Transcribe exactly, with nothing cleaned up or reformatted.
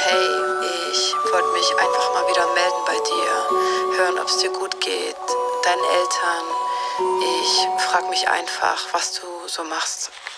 Hey, ich wollte mich einfach mal wieder melden bei dir, hören, ob es dir gut geht, deinen Eltern. Ich frage mich einfach, was du so machst.